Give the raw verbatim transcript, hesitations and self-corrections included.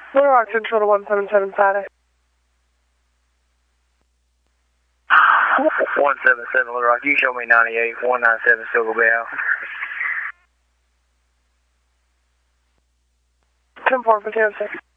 Little Rock Central to one seven seven status. one seven seven Little Rock, you show me ninety-eight, one nine seven still go be out. ten four, fifteen oh six.